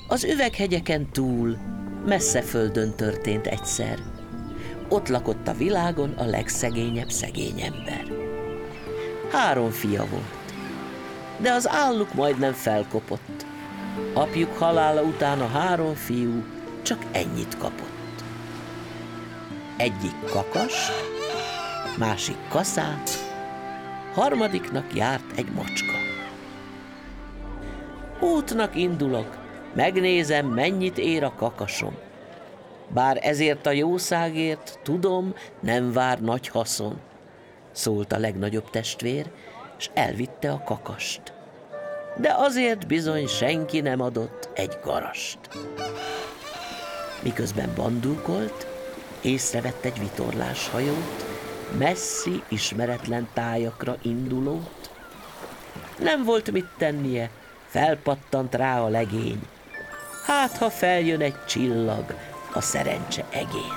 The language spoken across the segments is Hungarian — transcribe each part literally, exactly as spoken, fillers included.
Az üveghegyeken túl, messze földön történt egyszer. Ott lakott a világon a legszegényebb szegény ember. Három fia volt, de az álluk majdnem felkopott. Apjuk halála után a három fiú csak ennyit kapott. Egyik kakas, másik kaszát, harmadiknak járt egy macska. Útnak indulok, megnézem, mennyit ér a kakasom. Bár ezért a jószágért, tudom, nem vár nagy haszon, szólt a legnagyobb testvér, s elvitte a kakast. De azért bizony senki nem adott egy garast. Miközben bandulkolt, észrevett egy vitorláshajót, messzi, ismeretlen tájakra indulót. Nem volt mit tennie, felpattant rá a legény. Hát, ha feljön egy csillag a szerencse egén.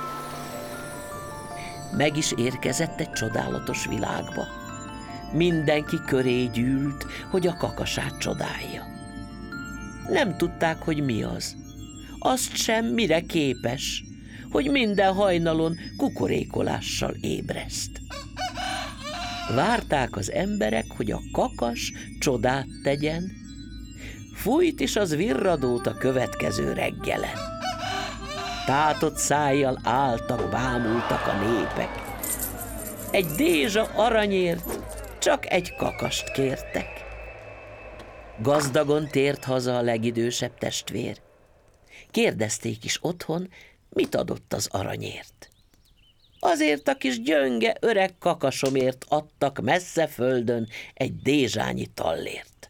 Meg is érkezett egy csodálatos világba. Mindenki köré gyűlt, hogy a kakasát csodálja. Nem tudták, hogy mi az. Azt sem, mire képes, hogy minden hajnalon kukorékolással ébreszt. Várták az emberek, hogy a kakas csodát tegyen, fújt is az virradót a következő reggelen. Tátott szájjal álltak, bámultak a népek. Egy dézsa aranyért csak egy kakast kértek. Gazdagon tért haza a legidősebb testvér. Kérdezték is otthon, mit adott az aranyért. Azért a kis gyönge öreg kakasomért adtak messze földön egy dézsányi tallért.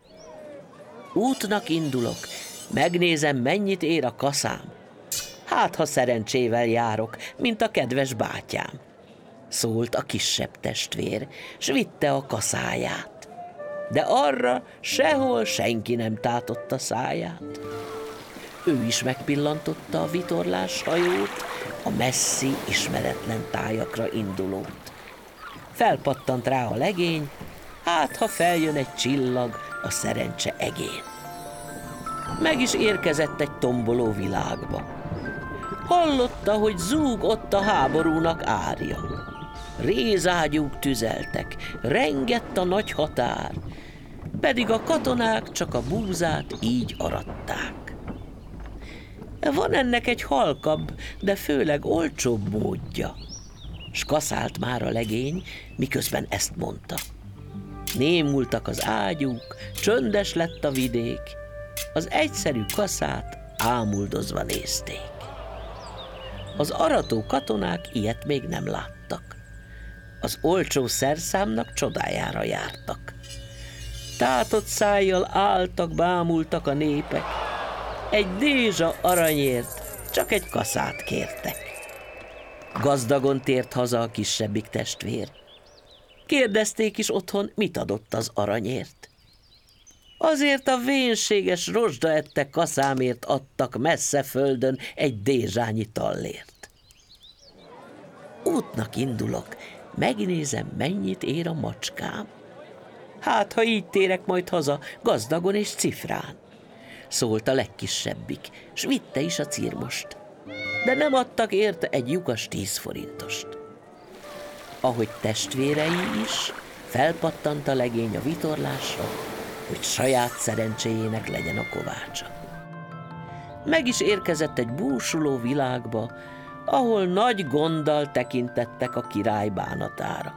Útnak indulok, megnézem, mennyit ér a kaszám. Hát, ha szerencsével járok, mint a kedves bátyám, szólt a kisebb testvér, s vitte a kaszáját. De arra sehol senki nem tátotta száját. Ő is megpillantotta a vitorlás hajót, a messzi, ismeretlen tájakra indulót. Felpattant rá a legény, hát ha feljön egy csillag a szerencse egén. Meg is érkezett egy tomboló világba. Hallotta, hogy zúg ott a háborúnak árja. Rézágyúk tüzeltek, rengett a nagy határ, pedig a katonák csak a búzát így aratták. Van ennek egy halkabb, de főleg olcsóbb módja, s kaszált már a legény, miközben ezt mondta. Némultak az ágyúk, csöndes lett a vidék, az egyszerű kaszát ámuldozva nézték. Az arató katonák ilyet még nem láttak. Az olcsó szerszámnak csodájára jártak. Tátott szájjal álltak, bámultak a népek. Egy dézsa aranyért csak egy kaszát kértek. Gazdagon tért haza a kisebbik testvér. Kérdezték is otthon, mit adott az aranyért. Azért a vénséges rozsdaette kaszámért adtak messze földön egy dézsányi tallért. Útnak indulok, megnézem, mennyit ér a macskám. Hát, ha így térek majd haza, gazdagon és cifrán, szólt a legkisebbik, s vitte is a cirmost. De nem adtak érte egy lyukas tíz forintost. Ahogy testvérei is, felpattant a legény a vitorlásra, hogy saját szerencséjének legyen a kovácsa. Meg is érkezett egy búsuló világba, ahol nagy gonddal tekintettek a király bánatára.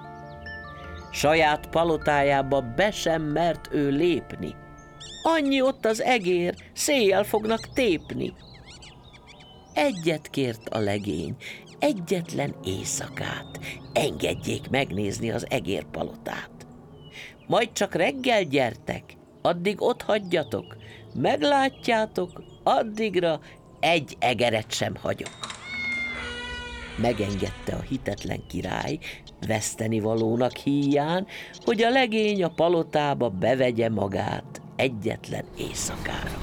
Saját palotájába be sem mert ő lépni. Annyi ott az egér, széjjel fognak tépni. Egyet kért a legény, egyetlen éjszakát, engedjék megnézni az egérpalotát. Majd csak reggel gyertek, addig ott hagyjatok, meglátjátok, addigra egy egeret sem hagyok. Megengedte a hitetlen király, vesztenivalónak híján, hogy a legény a palotába bevegye magát egyetlen éjszakára.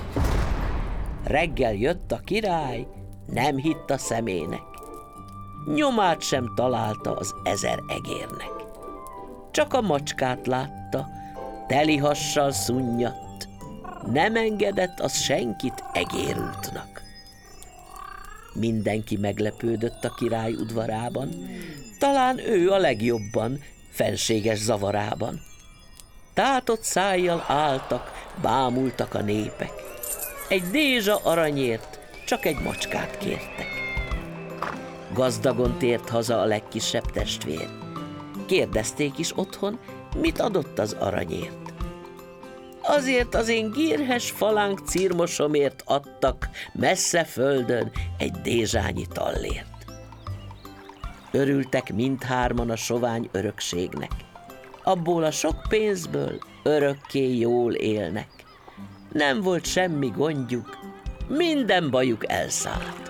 Reggel jött a király, nem hitt a szemének. Nyomát sem találta az ezer egérnek. Csak a macskát látta, teli hassal szunnyadt. Nem engedett az senkit egérútnak. Mindenki meglepődött a király udvarában, talán ő a legjobban, fenséges zavarában. Tátott szájjal álltak, bámultak a népek. Egy dézsa aranyért csak egy macskát kértek. Gazdagon tért haza a legkisebb testvér. Kérdezték is otthon, mit adott az aranyért. Azért az én gírhes falánk cirmosomért adtak messze földön egy dézsányi tallért. Örültek mindhárman a sovány örökségnek. Abból a sok pénzből örökké jól élnek. Nem volt semmi gondjuk, minden bajuk elszállt.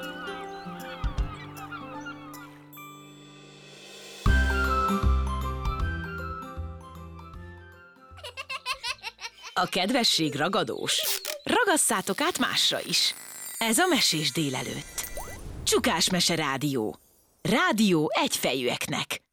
A kedvesség ragadós. Ragasszátok át másra is. Ez a Mesés délelőtt. Csukás Mese Rádió. Rádió egyfejűeknek.